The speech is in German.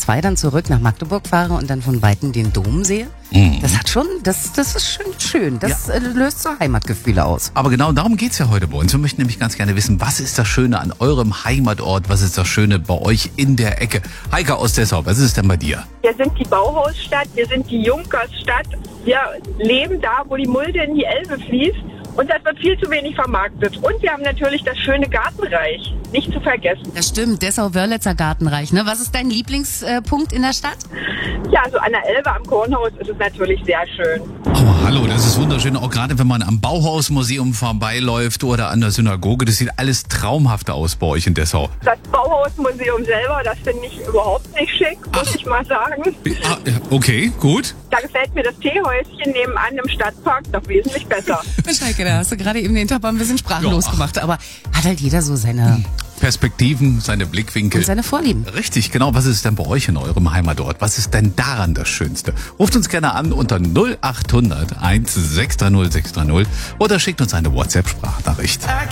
2 dann zurück nach Magdeburg fahre und dann von Weitem den Dom sehe. Das hat schon, das ist schön. Das löst so Heimatgefühle aus. Aber genau darum geht's ja heute bei uns. Wir möchten nämlich ganz gerne wissen, was ist das Schöne an eurem Heimatort? Was ist das Schöne bei euch in der Ecke? Heike aus Dessau, was ist es denn bei dir? Wir sind die Bauhausstadt, wir sind die Junkersstadt. Wir leben da, wo die Mulde in die Elbe fließt. Und das wird viel zu wenig vermarktet. Und wir haben natürlich das schöne Gartenreich, nicht zu vergessen. Das stimmt, Dessau-Wörlitzer Gartenreich. Ne? Was ist dein Lieblingspunkt in der Stadt? Ja, so an der Elbe am Kornhaus ist es natürlich sehr schön. Oh, hallo, das ist wunderschön. Auch gerade wenn man am Bauhausmuseum vorbeiläuft oder an der Synagoge. Das sieht alles traumhaft aus bei euch in Dessau. Das Bauhausmuseum selber, das finde ich überhaupt nicht schick, muss ich mal sagen. Okay, gut. Da gefällt mir das Teehäuschen nebenan im Stadtpark doch wesentlich besser. Mensch, Heike, da hast du gerade eben den Topper ein bisschen sprachlos gemacht. Aber hat halt jeder so seine Perspektiven, seine Blickwinkel. und seine Vorlieben. Richtig, genau. Was ist denn bei euch in eurem Heimatort? Was ist denn daran das Schönste? Ruft uns gerne an unter 0800 1630 630 oder schickt uns eine WhatsApp-Sprachnachricht.